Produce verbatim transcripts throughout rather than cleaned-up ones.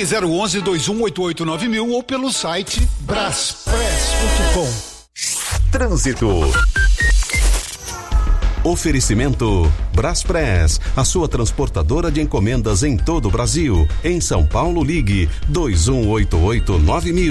zero um um, dois um oito oito nove mil ou pelo site braspress ponto com. Trânsito. Oferecimento Braspress, a sua transportadora de encomendas em todo o Brasil. Em São Paulo, ligue dois um oito oito nove mil.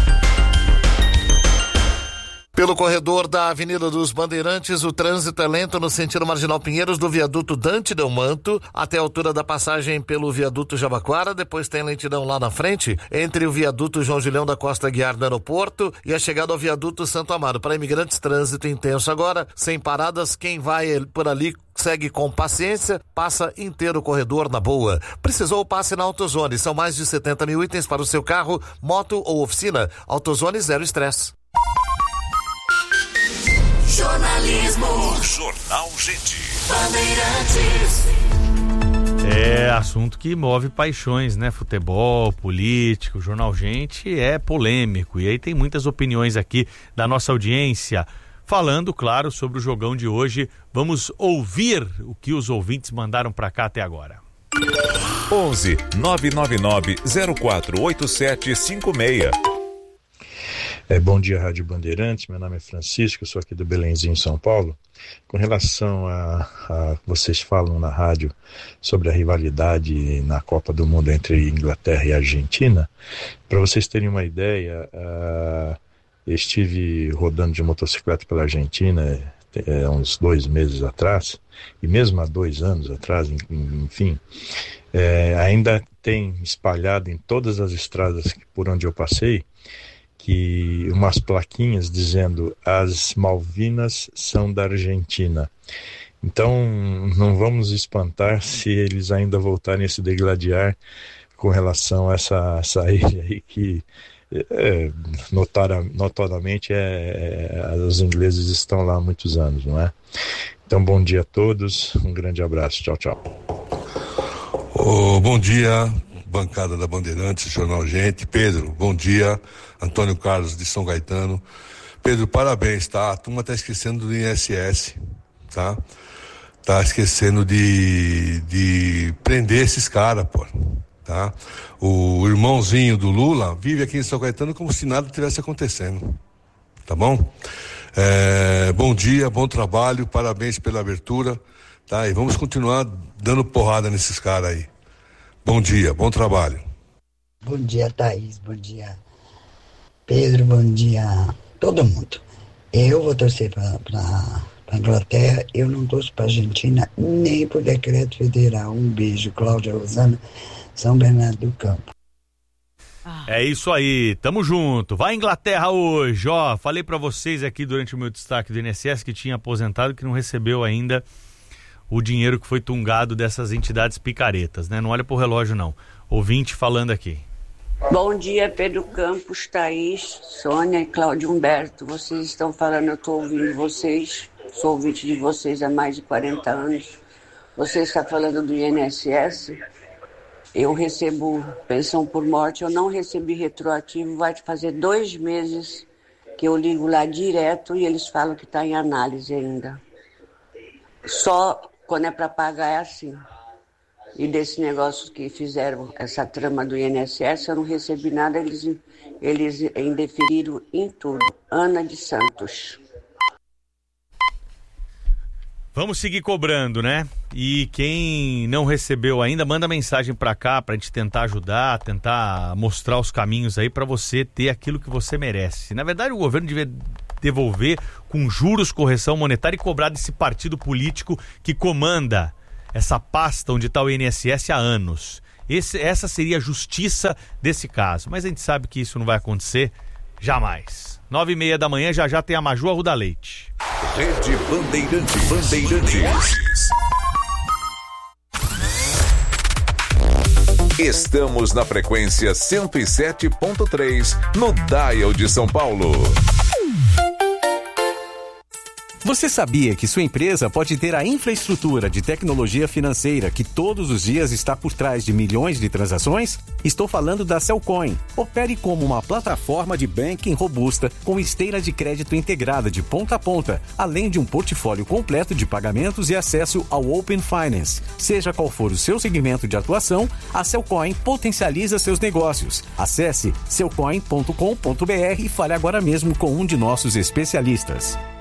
Pelo corredor da Avenida dos Bandeirantes, o trânsito é lento no sentido Marginal Pinheiros, do viaduto Dante Delmanto até a altura da passagem pelo viaduto Jabaquara. Depois tem lentidão lá na frente, entre o viaduto João Julião da Costa Guiar no aeroporto e a chegada ao viaduto Santo Amaro. Para imigrantes, trânsito intenso agora, sem paradas. Quem vai por ali segue com paciência, passa inteiro o corredor na boa. Precisou, passe na AutoZone. São mais de setenta mil itens para o seu carro, moto ou oficina. AutoZone, zero estresse. Jornalismo. Jornal Gente. Bandeirantes. É assunto que move paixões, né? Futebol, político, Jornal Gente é polêmico. E aí tem muitas opiniões aqui da nossa audiência, falando, claro, sobre o jogão de hoje. Vamos ouvir o que os ouvintes mandaram para cá até agora. onze nove nove nove zero quatro oito sete cinco seis. É, bom dia, Rádio Bandeirantes, meu nome é Francisco, eu sou aqui do Belenzinho, São Paulo. Com relação a, a vocês falam na rádio sobre a rivalidade na Copa do Mundo entre Inglaterra e Argentina, para vocês terem uma ideia, uh, eu estive rodando de motocicleta pela Argentina é, uns dois meses atrás, e mesmo há dois anos atrás, enfim, é, ainda tem espalhado em todas as estradas por onde eu passei, que umas plaquinhas dizendo as Malvinas são da Argentina. Então não vamos espantar se eles ainda voltarem a se degladiar com relação a essa, essa ilha aí que é, notora, notadamente é, é, os ingleses estão lá há muitos anos, não é? Então bom dia a todos, um grande abraço, tchau, tchau. Oh, bom dia, bancada da Bandeirantes, Jornal Gente. Pedro, bom dia. Antônio Carlos de São Caetano. Pedro, parabéns, tá? A turma tá esquecendo do I N S S, tá? Tá esquecendo de, de prender esses caras, pô, tá? O irmãozinho do Lula vive aqui em São Caetano como se nada tivesse acontecendo, tá bom? É, bom dia, bom trabalho, parabéns pela abertura, tá? E vamos continuar dando porrada nesses caras aí. Bom dia, bom trabalho. Bom dia, Thaís, bom dia, Pedro, bom dia, todo mundo. Eu vou torcer para a Inglaterra, eu não torço para a Argentina, nem por decreto federal. Um beijo, Cláudia Rosana, São Bernardo do Campo. É isso aí, tamo junto. Vai Inglaterra hoje, ó. Falei para vocês aqui durante o meu destaque do I N S S que tinha aposentado, que não recebeu ainda o dinheiro que foi tungado dessas entidades picaretas, né? Não olha pro relógio, não. Ouvinte falando aqui. Bom dia, Pedro Campos, Thaís, Sônia e Cláudio Humberto. Vocês estão falando, eu estou ouvindo vocês, sou ouvinte de vocês há mais de quarenta anos. Você está falando do I N S S, eu recebo pensão por morte, eu não recebi retroativo, vai fazer dois meses que eu ligo lá direto e eles falam que está em análise ainda. Só quando é para pagar é assim. E desse negócio que fizeram, essa trama do I N S S, eu não recebi nada, eles, eles indeferiram em tudo. Ana de Santos. Vamos seguir cobrando, né? E quem não recebeu ainda, manda mensagem pra cá pra gente tentar ajudar, tentar mostrar os caminhos aí pra você ter aquilo que você merece. Na verdade, o governo devia devolver com juros, correção monetária e cobrar desse partido político que comanda essa pasta onde está o I N S S há anos. Esse, essa seria a justiça desse caso. Mas a gente sabe que isso não vai acontecer jamais. Nove e meia da manhã, já já tem a Maju Arruda Leite. Rede Bandeirantes. Bandeirantes. Estamos na frequência cento e sete ponto três, no Dial de São Paulo. Você sabia que sua empresa pode ter a infraestrutura de tecnologia financeira que todos os dias está por trás de milhões de transações? Estou falando da Cellcoin. Opere como uma plataforma de banking robusta com esteira de crédito integrada de ponta a ponta, além de um portfólio completo de pagamentos e acesso ao Open Finance. Seja qual for o seu segmento de atuação, a Cellcoin potencializa seus negócios. Acesse cellcoin ponto com ponto b r e fale agora mesmo com um de nossos especialistas.